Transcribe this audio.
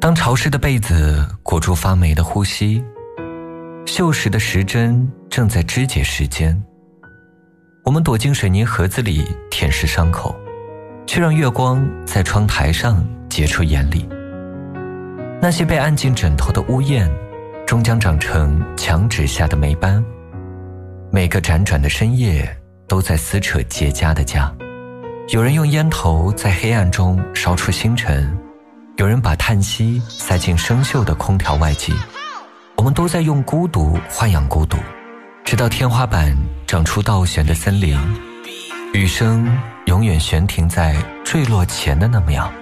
当潮湿的被子裹住发霉的呼吸，锈蚀的时针正在肢解时间，我们躲进水泥盒子里舔舐伤口，却让月光在窗台上结出眼里。那些被按进枕头的屋檐，终将长成墙纸下的霉斑。每个辗转的深夜都在撕扯结痂的痂。有人用烟头在黑暗中烧出星辰，有人把叹息塞进生锈的空调外机。我们都在用孤独豢养孤独，直到天花板长出倒悬的森林，雨声永远悬停在坠落前的那秒。